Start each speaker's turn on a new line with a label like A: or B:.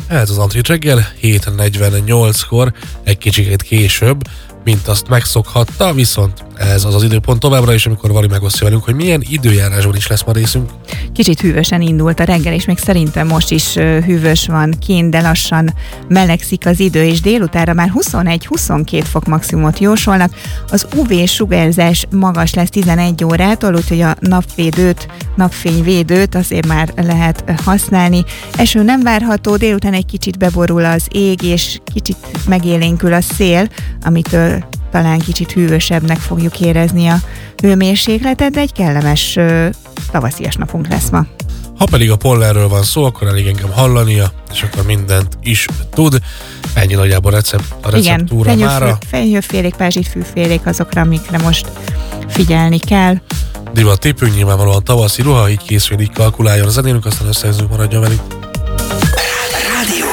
A: Ez az Antrit reggel 7:48-kor, egy kicsikét később, mint azt megszokhatta, viszont ez az az időpont továbbra is, amikor Vali megosztja velünk, hogy milyen időjárásban is lesz ma részünk.
B: Kicsit hűvösen indult a reggel, és még szerintem most is hűvös van kint, de lassan melegszik az idő, és délutánra már 21-22 fok maximumot jósolnak. Az UV-sugárzás magas lesz 11 órától, úgyhogy a napfényvédőt azért már lehet használni. Eső nem várható, délután egy kicsit beborul az ég, és kicsit megélénkül a szél, amitől talán kicsit hűvösebbnek fogjuk érezni a hőmérsékletet, de egy kellemes tavaszias napunk lesz ma.
A: Ha pedig a pollenről van szó, akkor elég engem hallania, és akkor mindent is tud. Ennyi nagyjából a receptúra mára.
B: Fenyőfélék, pázsitfűfélék azokra, amikre most figyelni kell.
A: Divat tippünk, nyilvánvalóan tavaszi ruha, így készül, így kalkuláljon a zenénünk, aztán összehezünk, maradjon velünk.
C: Rádió